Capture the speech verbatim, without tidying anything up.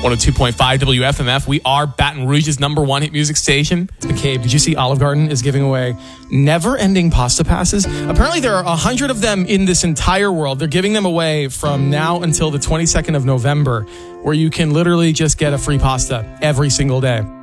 one oh two point five W F M F. We are Baton Rouge's number one hit music station. McCabe, did you see Olive Garden is giving away never-ending pasta passes? Apparently there are a hundred of them in this entire world. They're giving them away from now until the twenty-second of November, where you can literally just get a free pasta every single day.